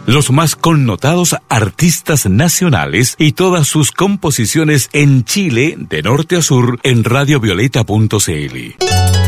Los más connotados artistas nacionales y todas sus composiciones en Chile, de norte a sur, en radiovioleta.cl.